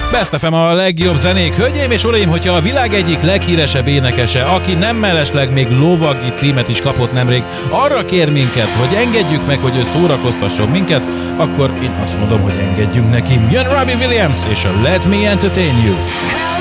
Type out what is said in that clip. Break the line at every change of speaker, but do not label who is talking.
Best FM a legjobb zenék. Hölgyeim és uraim, hogyha a világ egyik leghíresebb énekese, aki nem mellesleg még lovagi címet is kapott nemrég, arra kér minket, hogy engedjük meg, hogy ő szórakoztasson minket, akkor én azt mondom, hogy engedjünk neki. Jön Robbie Williams és a Let Me Entertain You.